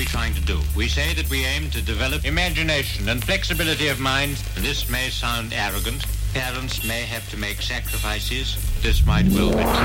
trying to do? We say that we aim to develop imagination and flexibility of mind. This may sound arrogant. Parents may have to make sacrifices. This might well be true.